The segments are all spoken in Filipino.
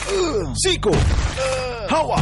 Siko, hawa,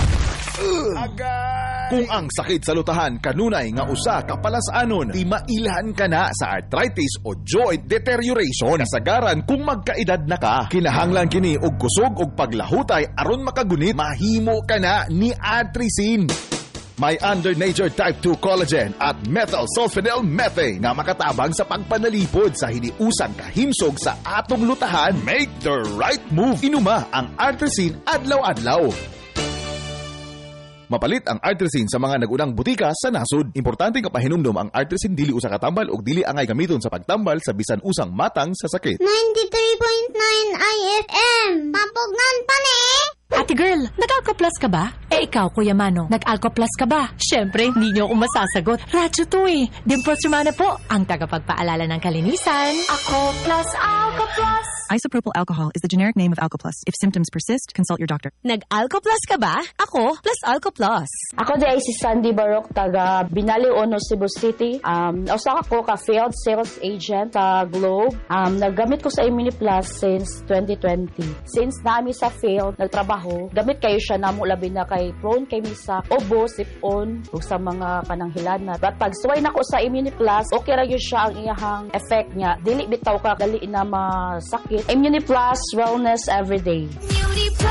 kung ang sakit sa lutahan kanunay nga usa ka palasanon, di mailhan ka na sa arthritis o joint deterioration. Kasagaran kung magkaedad na ka, kinahanglan kini og kusog og paglahutay aron makagunit, mahimo ka na ni Artrisin. May under nature type 2 collagen at methyl sulfonyl methane nga makatabang sa pagpanalipod sa hiniusang kahimsog sa atong lutahan. Make the right move. Inuma ang Artrisin adlaw-adlaw. Mapalit ang Artrisin sa mga nagunang butika sa nasod. Importante nga pahinumdom ang Artrisin dili usa ka tambal ug dili angay gamiton sa pagtambal sa bisan usang matang sa sakit. 93.9 IFM. Mapugnan pa ni. Ate girl, nag-Alco-Plus ka ba? Eh ikaw, Kuya Mano, nag-Alco-Plus ka ba? Siyempre, hindi niyo ako masasagot. Radyo to eh. Dimples Romana po, ang tagapagpaalala ng kalinisan. Alco-Plus, Alco-Plus. Isopropyl alcohol is the generic name of Alco-Plus. If symptoms persist, consult your doctor. Nag-Alco-Plus ka ba? Ako, plus Alco-Plus. Ako di ay si Sandy Barok, taga Binali Ono, Cebu City. Usa ako ka field sales agent sa Globe. Naggamit ko sa Immuniplus since 2020. Since nami sa field, nagtrabaho, gamit kayo siya namo labi na kay prone kay mi sa obo, sipon, ug sa mga pananghilanat. But pag suway nako sa Immuniplus, okay ra gyud siya ang iyahang effect niya. Dili bitaw ka gali na masakit. Immuniplus Wellness Everyday.